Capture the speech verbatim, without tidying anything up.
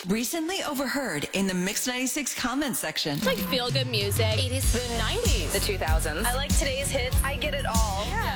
Recently overheard in the Mix ninety-six comments section. Like feel-good music. eighties, The nineties. the two thousands. I like today's hits. I get it all. Yeah.